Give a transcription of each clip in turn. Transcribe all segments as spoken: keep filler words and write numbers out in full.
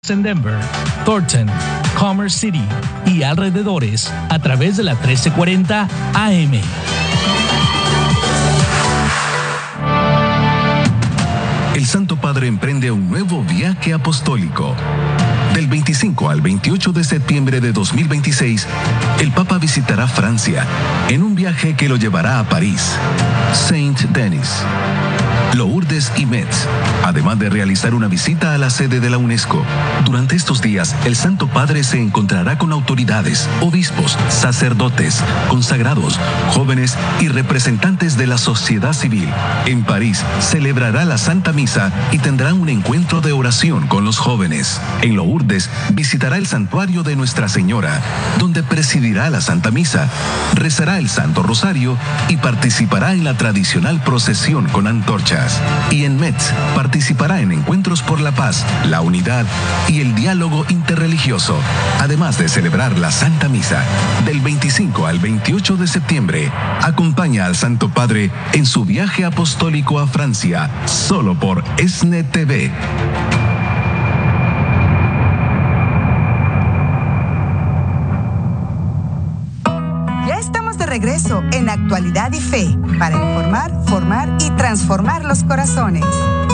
en Denver, Thornton, Commerce City y alrededores a través de la trece cuarenta A M. El Santo Padre emprende un nuevo viaje apostólico. Del veinticinco al veintiocho de septiembre de dos mil veintiséis, el Papa visitará Francia en un viaje que lo llevará a París, Saint-Denis, Lourdes y Metz, además de realizar una visita a la sede de la UNESCO. Durante estos días, el Santo Padre se encontrará con autoridades, obispos, sacerdotes, consagrados, jóvenes y representantes de la sociedad civil. En París, celebrará la Santa Misa y tendrá un encuentro de oración con los jóvenes. En Lourdes, visitará el santuario de Nuestra Señora, donde presidirá la Santa Misa, rezará el Santo Rosario y participará en la tradicional procesión con antorchas. Y en Metz participará en encuentros por la paz, la unidad y el diálogo interreligioso, además de celebrar la Santa Misa. Del veinticinco al veintiocho de septiembre, acompaña al Santo Padre en su viaje apostólico a Francia, solo por ESNE T V. Regreso en Actualidad y Fe para informar, formar y transformar los corazones.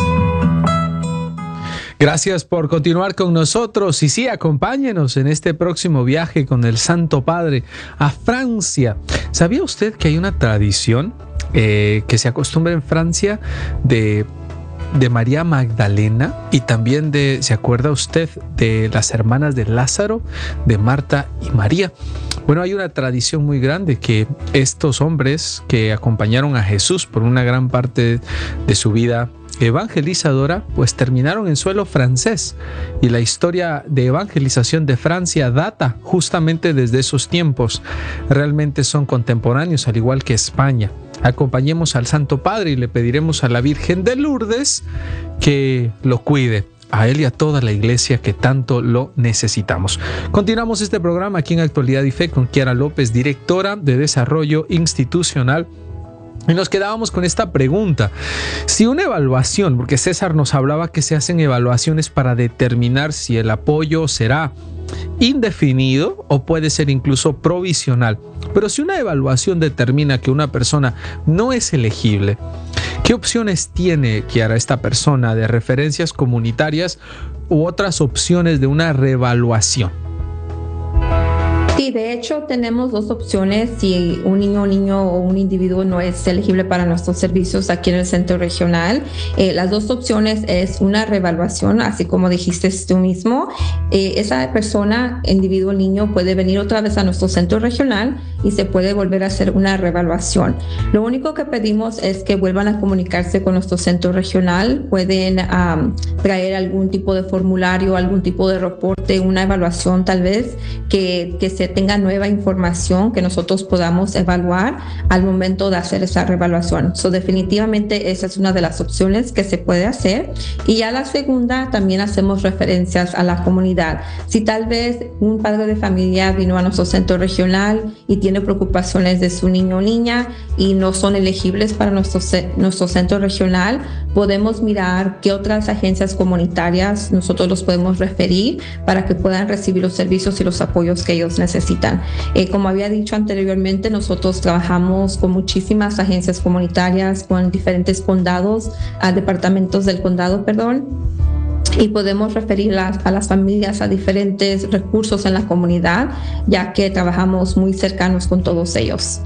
Gracias por continuar con nosotros y sí, acompáñenos en este próximo viaje con el Santo Padre a Francia. ¿Sabía usted que hay una tradición eh, que se acostumbra en Francia de de María Magdalena y también de, ¿se acuerda usted de las hermanas de Lázaro, de Marta y María? Bueno, hay una tradición muy grande que estos hombres que acompañaron a Jesús por una gran parte de su vida evangelizadora, pues terminaron en suelo francés, y la historia de evangelización de Francia data justamente desde esos tiempos. Realmente son contemporáneos, al igual que España. Acompañemos al Santo Padre y le pediremos a la Virgen de Lourdes que lo cuide, a él y a toda la iglesia que tanto lo necesitamos. Continuamos este programa aquí en Actualidad y Fe con Kiara López, directora de Desarrollo Institucional. Y nos quedábamos con esta pregunta: si una evaluación, porque César nos hablaba que se hacen evaluaciones para determinar si el apoyo será indefinido o puede ser incluso provisional, pero si una evaluación determina que una persona no es elegible, ¿qué opciones tiene, Kiara, esta persona de referencias comunitarias u otras opciones de una reevaluación? Sí, de hecho tenemos dos opciones si un niño, niño o un individuo no es elegible para nuestros servicios aquí en el centro regional. Eh, las dos opciones es una reevaluación, así como dijiste tú mismo. Eh, esa persona, individuo, niño, puede venir otra vez a nuestro centro regional y se puede volver a hacer una reevaluación. Lo único que pedimos es que vuelvan a comunicarse con nuestro centro regional. Pueden um, traer algún tipo de formulario, algún tipo de reporte, una evaluación tal vez que, que se tenga nueva información que nosotros podamos evaluar al momento de hacer esa reevaluación. So, definitivamente esa es una de las opciones que se puede hacer. Y ya la segunda, también hacemos referencias a la comunidad. Si tal vez un padre de familia vino a nuestro centro regional y tiene preocupaciones de su niño o niña y no son elegibles para nuestro, nuestro centro regional, podemos mirar qué otras agencias comunitarias nosotros los podemos referir para que puedan recibir los servicios y los apoyos que ellos necesitan. Eh, como había dicho anteriormente, nosotros trabajamos con muchísimas agencias comunitarias, con diferentes condados, a departamentos del condado, perdón, y podemos referir a, a las familias a diferentes recursos en la comunidad, ya que trabajamos muy cercanos con todos ellos.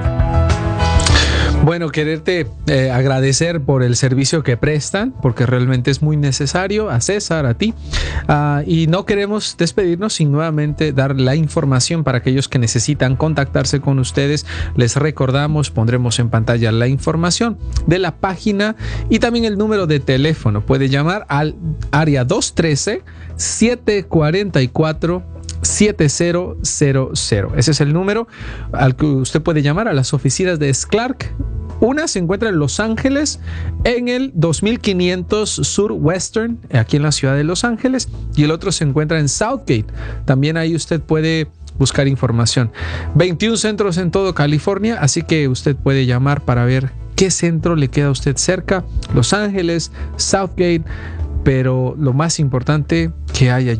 Bueno, quererte eh, agradecer por el servicio que prestan, porque realmente es muy necesario, a César, a ti, uh, y no queremos despedirnos sin nuevamente dar la información para aquellos que necesitan contactarse con ustedes. Les recordamos, pondremos en pantalla la información de la página y también el número de teléfono. Puede llamar al área dos uno tres, siete cuatro cuatro, siete cero cero cero. Ese es el número al que usted puede llamar a las oficinas de Esclark. Una se encuentra en Los Ángeles, en el dos mil quinientos Sur Western, aquí en la ciudad de Los Ángeles, y el otro se encuentra en Southgate. También ahí usted puede buscar información. veintiún centros en todo California, así que usted puede llamar para ver qué centro le queda a usted cerca. Los Ángeles, Southgate, pero lo más importante, que haya